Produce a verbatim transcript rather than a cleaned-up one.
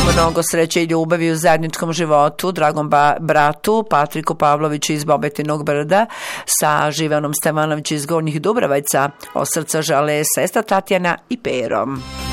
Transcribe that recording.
Mnogo sreće i ljubavi u zajedničkom životu dragom ba- bratu Patriku Pavloviću iz Bobetinog Brda sa Živanom Stevanoviću iz Gornjih Dubrovaca. Od srca žele sestra Tatjana i Pero.